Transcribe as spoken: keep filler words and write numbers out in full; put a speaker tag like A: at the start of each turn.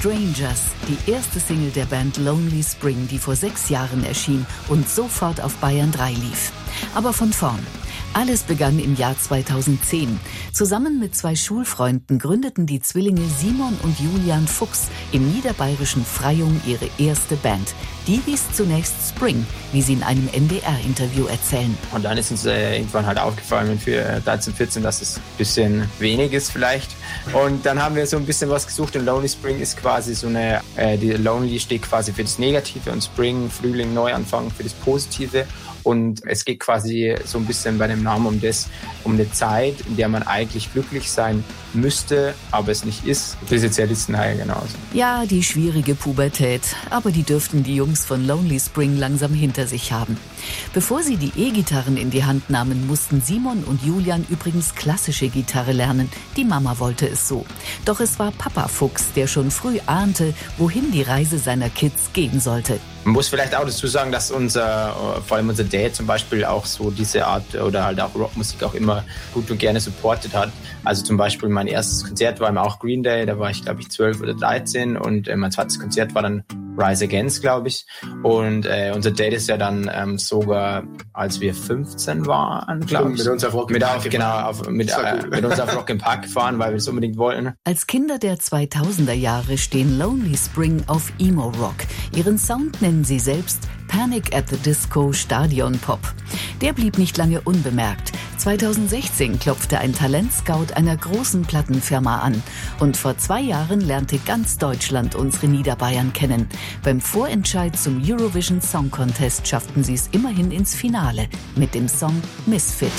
A: Strangers, die erste Single der Band Lonely Spring, die vor sechs Jahren erschien und sofort auf Bayern drei lief. Aber von vorn. Alles begann im Jahr zweitausendzehn. Zusammen mit zwei Schulfreunden gründeten die Zwillinge Simon und Julian Fuchs im niederbayerischen Freyung ihre erste Band. Die hieß zunächst Spring, wie sie in einem N D R-Interview erzählen.
B: Und dann ist uns äh, irgendwann halt aufgefallen für dreizehn, vierzehn, dass es ein bisschen wenig ist vielleicht. Und dann haben wir so ein bisschen was gesucht und Lonely Spring ist quasi so eine, äh, die Lonely steht quasi für das Negative und Spring, Frühling, Neuanfang für das Positive. Und es geht quasi so ein bisschen bei dem Namen um das, um eine Zeit, in der man eigentlich glücklich sein müsste, aber es nicht ist. Das ist jetzt ja das Neue genauso.
A: Ja, die schwierige Pubertät, aber die dürften die Jungs von Lonely Spring langsam hinter sich haben. Bevor sie die E-Gitarren in die Hand nahmen, mussten Simon und Julian übrigens klassische Gitarre lernen. Die Mama wollte es so. Doch es war Papa Fuchs, der schon früh ahnte, wohin die Reise seiner Kids gehen sollte.
B: Man muss vielleicht auch dazu sagen, dass unser, vor allem unser Dad zum Beispiel auch so diese Art oder halt auch Rockmusik auch immer gut und gerne supportet hat. Also zum Beispiel mein erstes Konzert war immer auch Green Day, da war ich glaube ich zwölf oder dreizehn und äh, mein zweites Konzert war dann Rise Against, glaube ich. Und äh, unser Date ist ja dann ähm, sogar, als wir fünfzehn waren, glaube ich.
C: Mit uns auf Rock im Park
B: genau, auf, mit, äh, mit uns auf Rock im Park gefahren, weil wir es unbedingt wollten.
A: Als Kinder der zweitausender Jahre stehen Lonely Spring auf Emo-Rock. Ihren Sound nennen sie selbst Panic at the Disco Stadion Pop. Der blieb nicht lange unbemerkt. zweitausendsechzehn klopfte ein Talentscout einer großen Plattenfirma an. Und vor zwei Jahren lernte ganz Deutschland unsere Niederbayern kennen. Beim Vorentscheid zum Eurovision Song Contest schafften sie es immerhin ins Finale mit dem Song Misfit.